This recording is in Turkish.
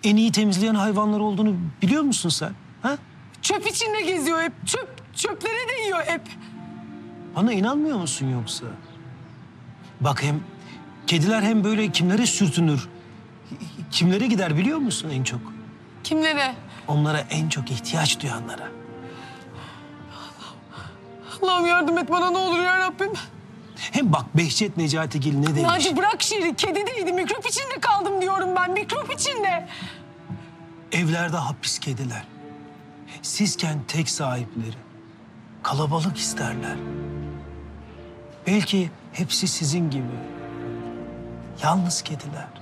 en iyi temizleyen hayvanlar olduğunu biliyor musun sen? Ha? Çöp içinde geziyor hep. Çöpleri de yiyor hep. Bana inanmıyor musun yoksa? Bak kediler hem böyle kimlere sürtünür, kimlere gider biliyor musun en çok? Kimlere? Onlara en çok ihtiyaç duyanlara. Allah'ım yardım et bana ne olur ya Rabbim. Hem bak Behçet Necatigil ne demiş? Naci bırak şiiri. Kedi değildi. Mikrop içinde kaldım diyorum ben. Mikrop içinde. Evlerde hapis kediler. Sizken tek sahipleri. Kalabalık isterler. Belki hepsi sizin gibi. Yalnız kediler.